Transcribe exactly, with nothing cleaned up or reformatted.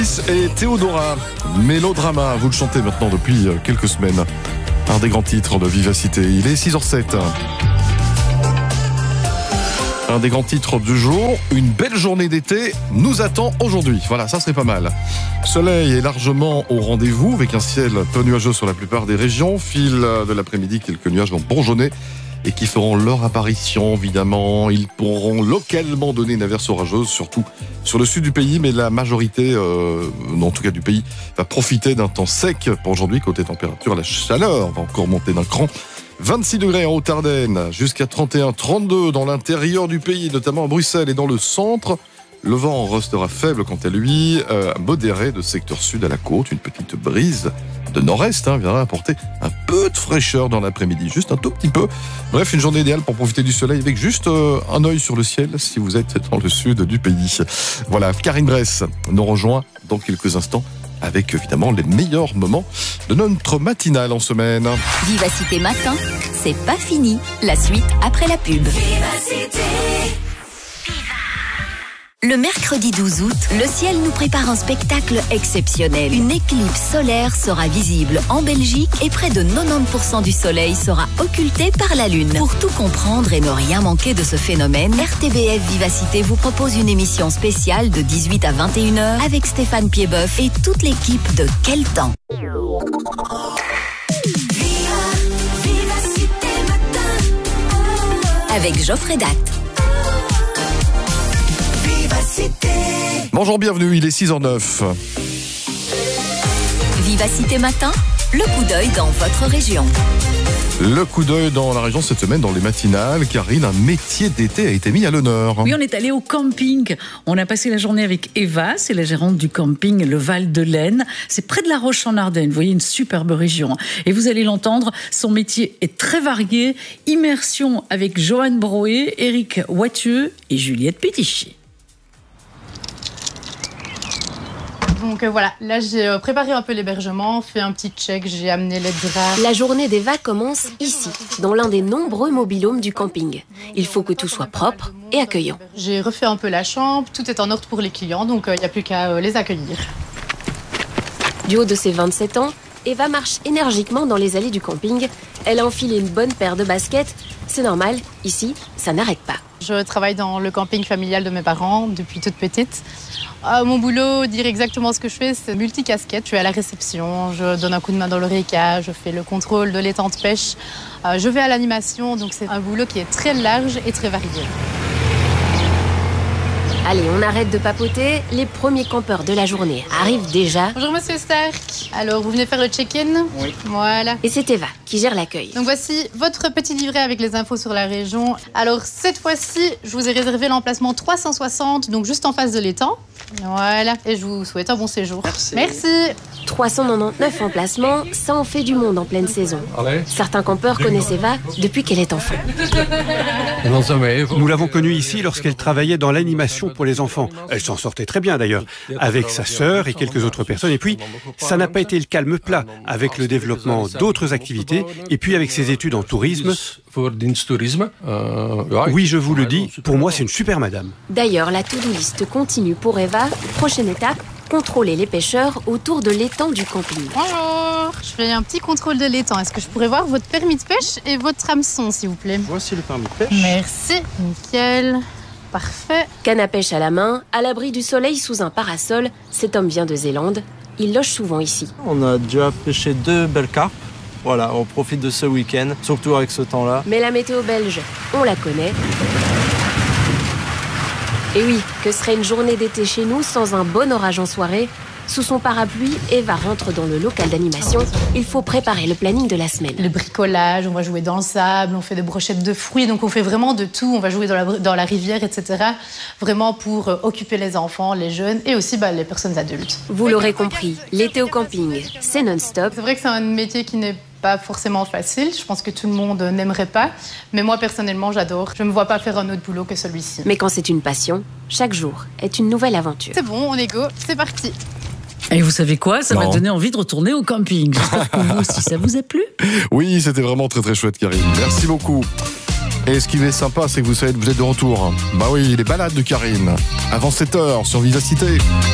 Et Théodora, Mélodrama, vous le chantez maintenant depuis quelques semaines. Un des grands titres de Vivacité. Il est six heures zéro sept. Un des grands titres du jour, une belle journée d'été nous attend aujourd'hui. Voilà, ça serait pas mal. Soleil est largement au rendez-vous avec un ciel peu nuageux sur la plupart des régions. Fil de l'après-midi, quelques nuages vont bourgeonner et qui feront leur apparition, évidemment. Ils pourront localement donner une averse orageuse, surtout sur le sud du pays, mais la majorité, euh, en tout cas du pays, va profiter d'un temps sec pour aujourd'hui. Côté température, la chaleur va encore monter d'un cran. vingt-six degrés en Haute-Ardenne, jusqu'à trente et un, trente-deux dans l'intérieur du pays, notamment à Bruxelles et dans le centre. Le vent restera faible quant à lui, euh, modéré de secteur sud à la côte. Une petite brise de nord-est hein, viendra apporter un peu de fraîcheur dans l'après-midi, juste un tout petit peu. Bref, une journée idéale pour profiter du soleil avec juste euh, un œil sur le ciel si vous êtes dans le sud du pays. Voilà, Karine Bress nous rejoint dans quelques instants avec évidemment les meilleurs moments de notre matinale en semaine. Vivacité matin, c'est pas fini. La suite après la pub. Vivacité. Le mercredi douze août, le ciel nous prépare un spectacle exceptionnel. Une éclipse solaire sera visible en Belgique et près de quatre-vingt-dix pour cent du soleil sera occulté par la lune. Pour tout comprendre et ne rien manquer de ce phénomène, R T B F Vivacité vous propose une émission spéciale de dix-huit à vingt et une heures avec Stéphane Piedboeuf et toute l'équipe de Quel temps. Avec Geoffrey Datt. Bonjour, bienvenue, il est six heures neuf. Vivacité matin, le coup d'œil dans votre région. Le coup d'œil dans la région cette semaine, dans les matinales. Karine, un métier d'été a été mis à l'honneur. Oui, on est allé au camping. On a passé la journée avec Eva, c'est la gérante du camping Le Val de l'Aisne. C'est près de La Roche en Ardenne, vous voyez, une superbe région. Et vous allez l'entendre, son métier est très varié. Immersion avec Johan Broé, Éric Wattieu et Juliette Pétichy. Donc euh, voilà, là j'ai euh, préparé un peu l'hébergement, fait un petit check, j'ai amené les draps. La journée d'Eva commence ici, dans l'un des nombreux mobil-homes du camping. Il faut que tout soit propre et accueillant. J'ai refait un peu la chambre, tout est en ordre pour les clients, donc il euh, n'y a plus qu'à euh, les accueillir. Du haut de ses vingt-sept ans, Eva marche énergiquement dans les allées du camping. Elle a enfilé une bonne paire de baskets. C'est normal, ici, ça n'arrête pas. Je travaille dans le camping familial de mes parents depuis toute petite. Euh, mon boulot, dire exactement ce que je fais, c'est multicasquette. Je suis à la réception, je donne un coup de main dans l'oreca, je fais le contrôle de l'étang de pêche, euh, je vais à l'animation, donc c'est un boulot qui est très large et très varié. Allez, on arrête de papoter. Les premiers campeurs de la journée arrivent déjà. Bonjour Monsieur Stark. Alors, vous venez faire le check-in ? Oui. Voilà. Et c'est Eva qui gère l'accueil. Donc voici votre petit livret avec les infos sur la région. Alors, cette fois-ci, je vous ai réservé l'emplacement trois cent soixante, donc juste en face de l'étang. Voilà. Et je vous souhaite un bon séjour. Merci. Merci. trois cent quatre-vingt-dix-neuf emplacements, ça en fait du monde en pleine saison. Certains campeurs connaissent Eva depuis qu'elle est enfant. Nous l'avons connue ici lorsqu'elle travaillait dans l'animation pour les enfants. Elle s'en sortait très bien d'ailleurs, avec sa sœur et quelques autres personnes. Et puis, ça n'a pas été le calme plat, avec le développement d'autres activités, et puis avec ses études en tourisme. Oui, je vous le dis, pour moi c'est une super madame. D'ailleurs, la to-do list continue pour Eva. Prochaine étape, contrôler les pêcheurs autour de l'étang du camping. Bonjour, je fais un petit contrôle de l'étang. Est-ce que je pourrais voir votre permis de pêche et votre hameçon, s'il vous plaît ? Voici le permis de pêche. Merci, nickel. Parfait. Canne à pêche à la main, à l'abri du soleil sous un parasol, cet homme vient de Zélande. Il loge souvent ici. On a déjà pêché deux belles carpes. Voilà, on profite de ce week-end, surtout avec ce temps-là. Mais la météo belge, on la connaît. Et oui, que serait une journée d'été chez nous sans un bon orage en soirée ? Sous son parapluie, Eva rentre dans le local d'animation. Il faut préparer le planning de la semaine. Le bricolage, on va jouer dans le sable, on fait des brochettes de fruits, donc on fait vraiment de tout. On va jouer dans la, dans la rivière, et cetera. Vraiment pour euh, occuper les enfants, les jeunes et aussi bah, les personnes adultes. Vous l'aurez compris, l'été au camping, c'est non-stop. C'est vrai que c'est un métier qui n'est pas forcément facile. Je pense que tout le monde n'aimerait pas. Mais moi, personnellement, j'adore. Je ne me vois pas faire un autre boulot que celui-ci. Mais quand c'est une passion, chaque jour est une nouvelle aventure. C'est bon, on est go, c'est parti. Et vous savez quoi ? Ça Non. m'a donné envie de retourner au camping. J'espère que vous aussi, ça vous a plu ? Oui, c'était vraiment très très chouette, Karine. Merci beaucoup. Et ce qui est sympa, c'est que vous savez, vous êtes de retour. Bah oui, les balades de Karine. Avant sept heures sur Vivacité.